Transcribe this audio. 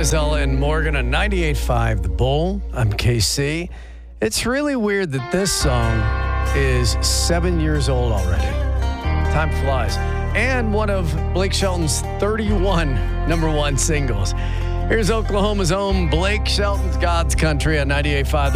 Mazzella and Morgan on 98.5 The Bull. I'm KC. It's really weird that this song is 7 years old already. Time flies. And one of Blake Shelton's 31 number one singles. Here's Oklahoma's own Blake Shelton's God's Country on 98.5 The